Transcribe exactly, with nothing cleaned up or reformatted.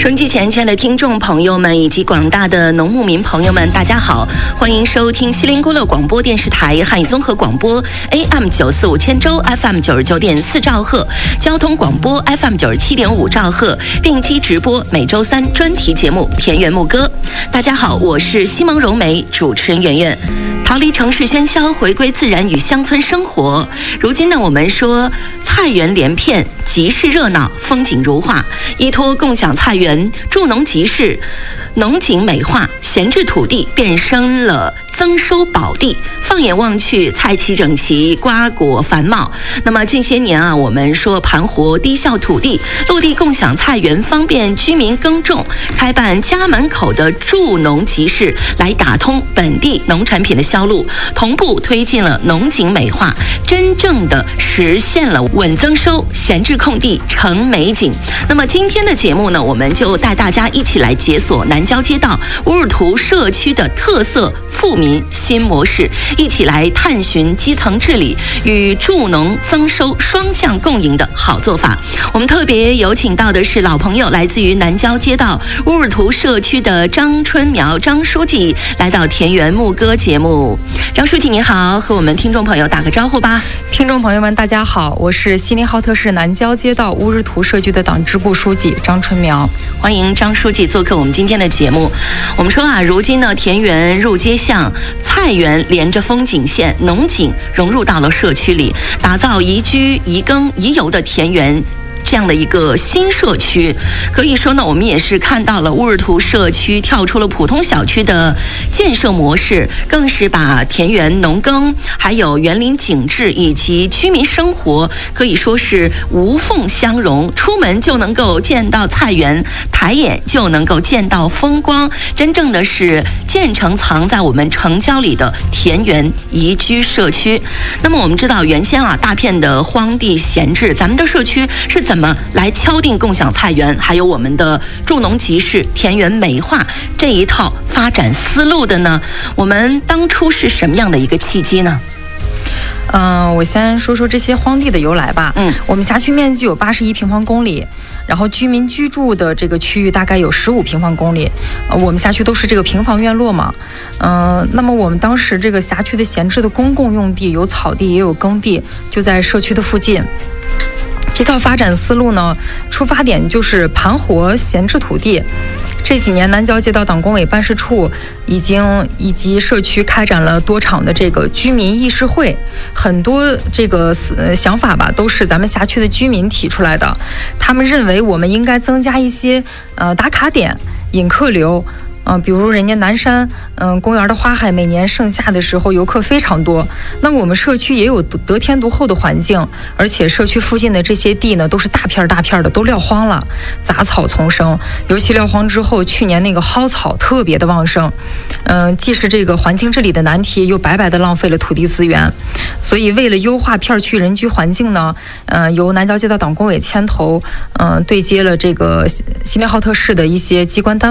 收音机前亲爱的听众朋友们以及广大的农牧民朋友们，大家好，欢迎收听西林孤乐广播电视台汉语综合广播 A M 九四五千州 F M 九十九点四兆赫，交通广播 F M 九十七点五兆赫，并机直播每周三专题节目《田园牧歌》。大家好，我是西蒙融媒主持人圆圆。逃离城市喧嚣，回归自然与乡村生活。如今呢，我们说菜园连片，集市热闹，风景如画。依托共享菜园，助农集市，农景美化，闲置土地变成了增收宝地。放眼望去，菜畦整齐，瓜果繁茂。那么近些年啊，我们说盘活低效土地，落地共享菜园，方便居民耕种，开办家门口的助农集市，来打通本地农产品的销路，同步推进了农景美化，真正的实现了稳增收，闲置空地成美景。那么今天的节目呢，我们就带大家一起来解锁南郊街道乌日图社区的特色富民新模式，一起来探寻基层治理与助农增收双向共赢的好做法。我们特别有请到的是老朋友，来自于南郊街道乌日图社区的张春苗张书记，来到田园牧歌节目。张书记你好，和我们听众朋友打个招呼吧。 听众朋友们大家好，我是锡林浩特市南郊街道乌日图社区的党支部书记张春苗。 欢迎张书记做客我们今天的节目。我们说啊，如今呢，田园入街巷，菜园连着风景线，农景融入到了社区里，打造宜居宜耕宜游的田园这样的一个新社区。可以说呢，我们也是看到了乌日图社区跳出了普通小区的建设模式，更是把田园农耕还有园林景致以及居民生活可以说是无缝相融，出门就能够见到菜园，抬眼就能够见到风光，真正的是建成藏在我们城郊里的田园宜居社区。那么我们知道原先啊大片的荒地闲置，咱们的社区是怎么怎么来敲定共享菜园，还有我们的助农集市、田园美化这一套发展思路的呢？我们当初是什么样的一个契机呢？ 嗯、呃，我先说说这些荒地的由来吧。嗯，我们辖区面积有八十一平方公里，然后居民居住的这个区域大概有十五平方公里。呃，我们辖区都是这个平房院落嘛。嗯、呃，那么我们当时这个辖区的闲置的公共用地有草地也有耕地，就在社区的附近。这套发展思路呢，出发点就是盘活闲置土地。这几年南郊街道党工委办事处已经以及社区开展了多场的这个居民议事会，很多这个呃想法吧，都是咱们辖区的居民提出来的。他们认为我们应该增加一些呃打卡点，引客流。嗯、呃，比如人家南山，嗯、呃，公园的花海，每年盛夏的时候游客非常多。那我们社区也有得天独厚的环境，而且社区附近的这些地呢，都是大片大片的，都撂荒了，杂草丛生。尤其撂荒之后，去年那个蒿草特别的旺盛，嗯、呃，既是这个环境治理的难题，又白白的浪费了土地资源。所以，为了优化片区人居环境呢，呃，由南郊街道党工委牵头，嗯、呃，对接了这个锡林浩特市的一些机关单位。